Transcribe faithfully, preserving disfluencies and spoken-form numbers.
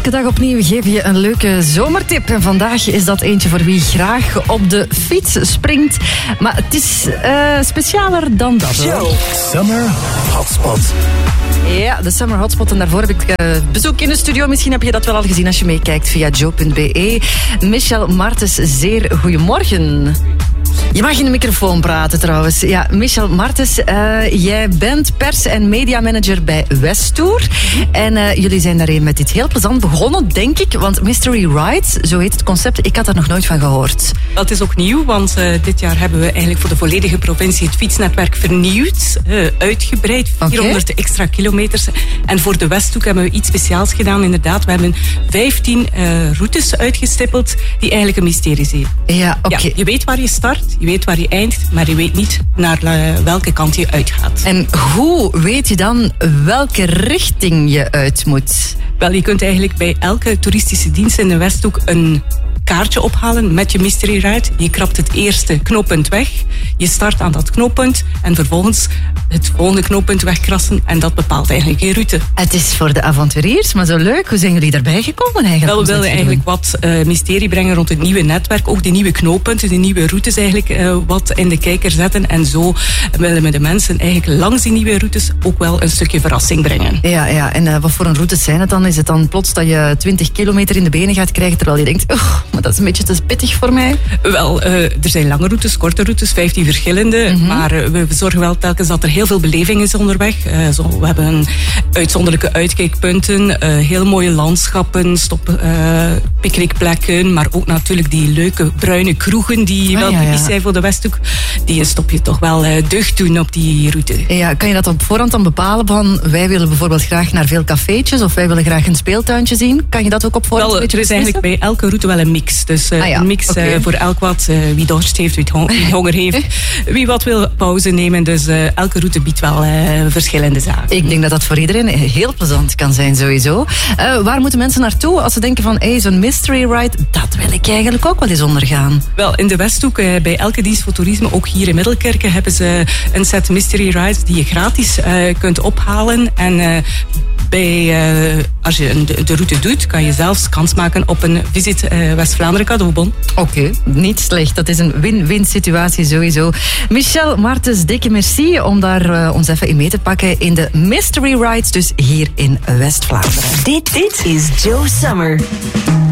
Elke dag opnieuw geven je een leuke zomertip. En vandaag is dat eentje voor wie graag op de fiets springt. Maar het is uh, specialer dan dat. Show Summer Hotspot. Ja, de Summer Hotspot. En daarvoor heb ik uh, bezoek in de studio. Misschien heb je dat wel al gezien als je meekijkt via joe punt b e. Michel Martens, zeer goedemorgen. Je mag in de microfoon praten trouwens. Ja, Michel Martens, uh, jij bent pers- en mediamanager bij Westtour. En uh, jullie zijn daarin met dit heel plezant begonnen, denk ik. Want Mystery Rides, zo heet het concept, ik had er nog nooit van gehoord. Dat is ook nieuw, want uh, dit jaar hebben we eigenlijk voor de volledige provincie het fietsnetwerk vernieuwd, uh, uitgebreid, vierhonderd okay. extra kilometers. En voor de Westhoek hebben we iets speciaals gedaan, inderdaad. We hebben vijftien uh, routes uitgestippeld die eigenlijk een mysterie zijn. Ja, oké. Okay. Ja, je weet waar je start, je weet waar je eindigt, maar je weet niet naar uh, welke kant je uitgaat. En hoe weet je dan welke richting je uit moet? Wel, je kunt eigenlijk bij elke toeristische dienst in de Westhoek een kaartje ophalen met je Mystery Ride. Je krabt het eerste knooppunt weg. Je start aan dat knooppunt en vervolgens het volgende knooppunt wegkrassen en dat bepaalt eigenlijk je route. Het is voor de avonturiers, maar zo leuk. Hoe zijn jullie daarbij gekomen eigenlijk? Wel, we willen eigenlijk wat uh, mysterie brengen rond het nieuwe netwerk. Ook de nieuwe knooppunten, de nieuwe routes eigenlijk uh, wat in de kijker zetten. En zo willen we de mensen eigenlijk langs die nieuwe routes ook wel een stukje verrassing brengen. Ja, ja. En uh, wat voor een routes zijn het dan? Is het dan plots dat je twintig kilometer in de benen gaat krijgen terwijl je denkt, oh, maar dat is een beetje te pittig voor mij? Wel, uh, er zijn lange routes, korte routes, vijftien verschillende. Mm-hmm. Maar uh, we zorgen wel telkens dat er heel veel beleving is onderweg. Uh, zo, we hebben uitzonderlijke uitkijkpunten, uh, heel mooie landschappen, stop, uh, picknickplekken, maar ook natuurlijk die leuke bruine kroegen die ah, wel typisch ja, ja. zijn voor de Westhoek. Die stop je toch wel uh, deugd doen op die route. Ja, kan je dat op voorhand dan bepalen van wij willen bijvoorbeeld graag naar veel cafeetjes of wij willen graag een speeltuintje zien? Kan je dat ook op voorhand wel, een beetje er is eigenlijk bij elke route wel een mix. Dus uh, ah, ja. een mix okay. uh, voor elk wat. Uh, wie dorst heeft, wie, hon- wie honger heeft, wie wat wil pauze nemen. Dus uh, elke route biedt wel uh, verschillende zaken. Ik denk dat dat voor iedereen heel plezant kan zijn sowieso. Uh, waar moeten mensen naartoe als ze denken van hey, zo'n mystery ride, dat wil ik eigenlijk ook wel eens ondergaan? Wel, in de Westhoek, uh, bij elke dienst voor toerisme, ook hier in Middelkerken, hebben ze een set mystery rides die je gratis uh, kunt ophalen. En uh, bij, uh, als je de, de route doet, kan je zelfs kans maken op een Visit uh, West-Vlaanderen cadeaubon. Oké, okay, niet slecht. Dat is een win-win situatie sowieso. Michel Martens, dikke merci om daar uh, ons even in mee te pakken in de Mystery Rides, dus hier in West-Vlaanderen. Dit, dit is Joe Summer.